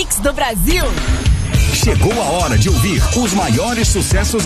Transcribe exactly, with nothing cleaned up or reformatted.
Mix do Brasil. Chegou a hora de ouvir os maiores sucessos